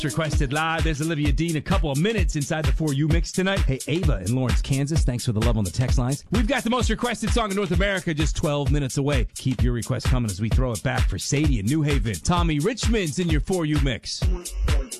Requested live. There's Olivia Dean, a couple of minutes inside the For You mix tonight. Hey, Ava in Lawrence, Kansas, thanks for the love on the text lines. We've got the most requested song in North America just 12 minutes away. Keep your requests coming as we throw it back for Sadie in New Haven. Tommy Richmond's in your For You mix.